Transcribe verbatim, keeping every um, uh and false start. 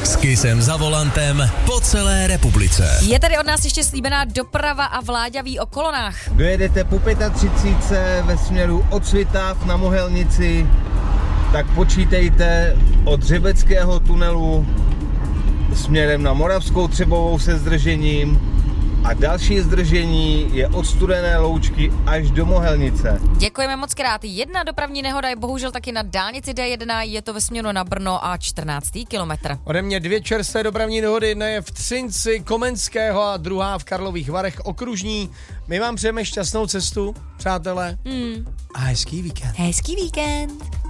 S Kissem za volantem po celé republice. Je tady od nás ještě slíbená doprava a Vláďa ví o kolonách. Dojedete po třicet pět ve směru od Svitav na Mohelnici, tak počítejte od Řebeckého tunelu směrem na Moravskou Třebovou se zdržením a další zdržení je od Studené Loučky až do Mohelnice. Děkujeme moc krát. Jedna dopravní nehoda je bohužel taky na dálnici D jedna, je to ve směru na Brno a čtrnáctý kilometr. Ode mě dvě čerstvé dopravní nehody, jedna je v Třinci Komenského a druhá v Karlových Varech okružní. My vám přejeme šťastnou cestu, přátelé, Hmm. a hezký víkend. Hezký víkend.